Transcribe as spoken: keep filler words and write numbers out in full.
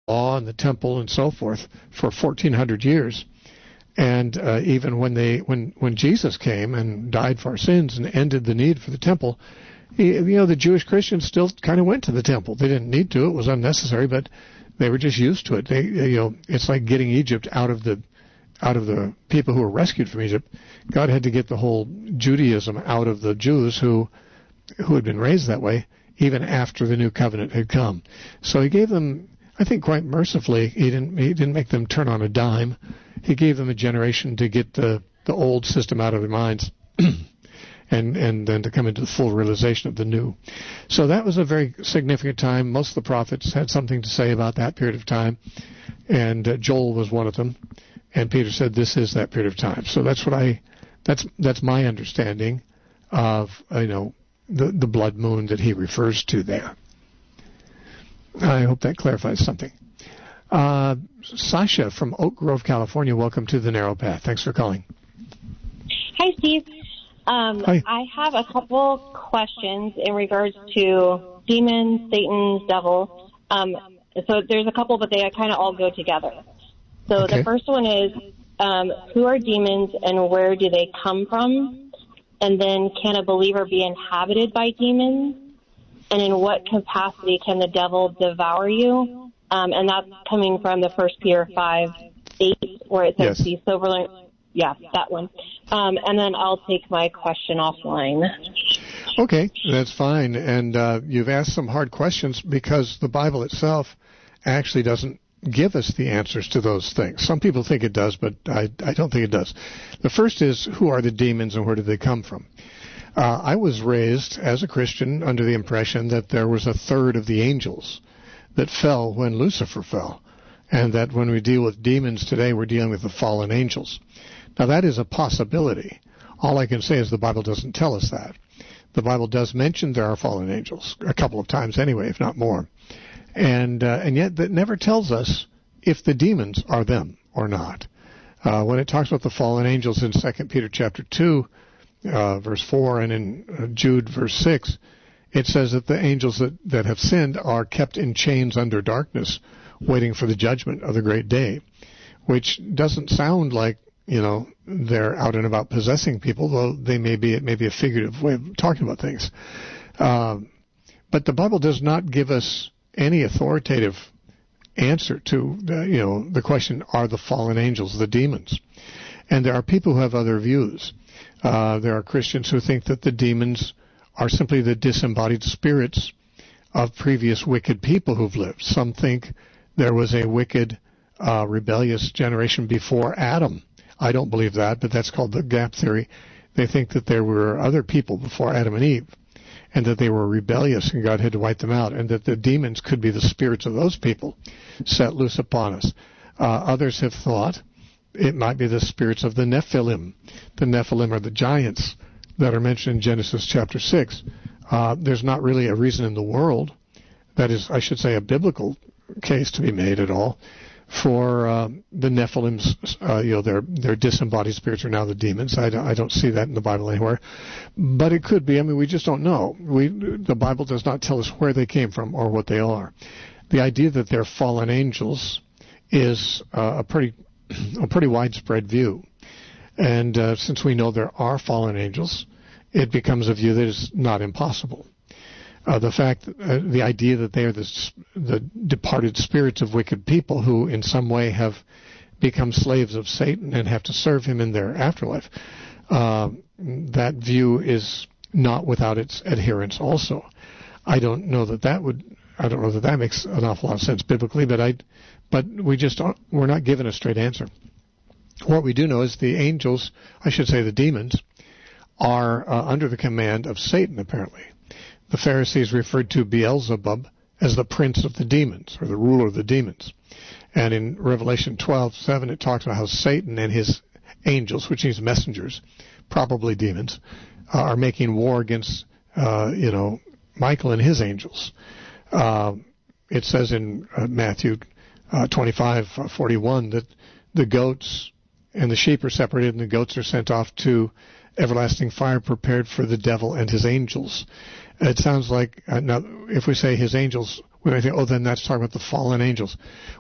law and the temple and so forth for fourteen hundred years. And uh, even when they when when Jesus came and died for our sins and ended the need for the temple, he, you know, the Jewish Christians still kind of went to the temple. They didn't need to; it was unnecessary, but they were just used to it. They, you know, it's like getting Egypt out of the out of the people who were rescued from Egypt. God had to get the whole Judaism out of the Jews who who had been raised that way, even after the new covenant had come. So he gave them, I think, quite mercifully. He didn't he didn't make them turn on a dime. He gave them a generation to get the, the old system out of their minds and, and then to come into the full realization of the new. So that was a very significant time. Most of the prophets had something to say about that period of time, and uh, Joel was one of them. And Peter said this is that period of time. So that's what I, that's that's my understanding of, you know, the, the blood moon that he refers to there. I hope that clarifies something. Uh, Sasha from Oak Grove, California, welcome to the Narrow Path. Thanks for calling. Hi, Steve. Um, Hi. I have a couple questions in regards to demons, Satan, devil. Um, so there's a couple, but they kind of all go together. So Okay. The first one is, um, who are demons and where do they come from? And then, can a believer be inhabited by demons? And in what capacity can the devil devour you? Um, and that's coming from the First Peter five eight, where it says, Yes. "Be sober." Yeah, that one. Um, and then I'll take my question offline. Okay, that's fine. And uh, you've asked some hard questions because the Bible itself actually doesn't give us the answers to those things. Some people think it does, but I, I don't think it does. The first is, who are the demons and where did they come from? Uh, I was raised as a Christian under the impression that there was a third of the angels that fell when Lucifer fell, and that when we deal with demons today, we're dealing with the fallen angels. Now, that is a possibility. All I can say is the Bible doesn't tell us that. The Bible does mention there are fallen angels, a couple of times anyway, if not more. And uh, and yet that never tells us if the demons are them or not. Uh, when it talks about the fallen angels in Second Peter chapter two, uh, verse four, and in uh, Jude verse six, it says that the angels that, that have sinned are kept in chains under darkness, waiting for the judgment of the great day, which doesn't sound like, you know, they're out and about possessing people, though they may be, it may be a figurative way of talking about things. Uh, but the Bible does not give us any authoritative answer to, uh, you know, the question, are the fallen angels the demons? And there are people who have other views. Uh, there are Christians who think that the demons are simply the disembodied spirits of previous wicked people who've lived. Some think there was a wicked, uh, rebellious generation before Adam. I don't believe that, but that's called the gap theory. They think that there were other people before Adam and Eve, and that they were rebellious and God had to wipe them out, and that the demons could be the spirits of those people set loose upon us. Uh, others have thought it might be the spirits of the Nephilim. The Nephilim are the giants that are mentioned in Genesis chapter six. Uh, there's not really a reason in the world, that is, I should say, a biblical case to be made at all, for uh, the Nephilims, uh, you know, their their disembodied spirits are now the demons. I don't, I don't see that in the Bible anywhere, but it could be. I mean, we just don't know. We the Bible does not tell us where they came from or what they are. The idea that they're fallen angels is uh, a pretty a pretty widespread view, and uh, since we know there are fallen angels, it becomes a view that is not impossible. Uh, the fact, uh, the idea that they are the, the departed spirits of wicked people who in some way have become slaves of Satan and have to serve him in their afterlife, uh, that view is not without its adherents also. I don't know that that would, I don't know that that makes an awful lot of sense biblically, but I, but we just don't, we're not given a straight answer. What we do know is the angels, I should say the demons, are uh, under the command of Satan, apparently. The Pharisees referred to Beelzebub as the prince of the demons, or the ruler of the demons. And in Revelation twelve seven, it talks about how Satan and his angels, which means messengers, probably demons, uh, are making war against, uh, you know, Michael and his angels. Uh, it says in uh, Matthew uh, twenty-five forty-one that the goats and the sheep are separated and the goats are sent off to everlasting fire prepared for the devil and his angels. It sounds like, uh, now, if we say his angels, we might think, oh, then that's talking about the fallen angels.